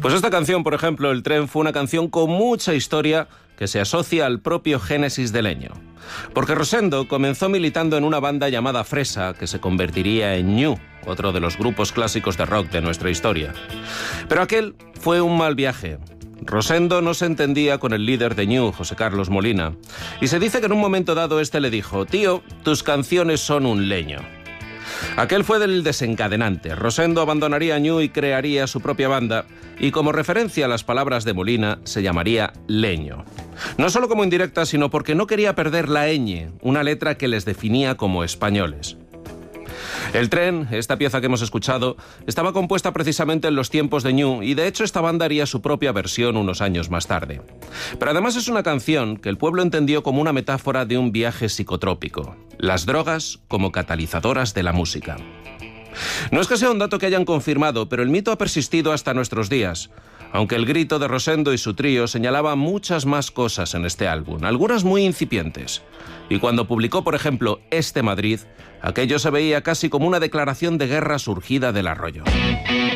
Pues esta canción, por ejemplo, El tren, fue una canción con mucha historia que se asocia al propio génesis de Leño. Porque Rosendo comenzó militando en una banda llamada Fresa, que se convertiría en Ñu, otro de los grupos clásicos de rock de nuestra historia. Pero aquel fue un mal viaje. Rosendo no se entendía con el líder de Ñu, José Carlos Molina, y se dice que en un momento dado este le dijo: «Tío, tus canciones son un leño». Aquel fue del desencadenante. Rosendo abandonaría Ñu y crearía su propia banda, y como referencia a las palabras de Molina, se llamaría Leño. No solo como indirecta, sino porque no quería perder la ñ, una letra que les definía como españoles. El tren, esta pieza que hemos escuchado, estaba compuesta precisamente en los tiempos de Ñu, y de hecho esta banda haría su propia versión unos años más tarde. Pero además es una canción que el pueblo entendió como una metáfora de un viaje psicotrópico, las drogas como catalizadoras de la música. No es que sea un dato que hayan confirmado, pero el mito ha persistido hasta nuestros días, aunque el grito de Rosendo y su trío señalaba muchas más cosas en este álbum, algunas muy incipientes. Y cuando publicó, por ejemplo, Este Madrid, aquello se veía casi como una declaración de guerra surgida del arroyo.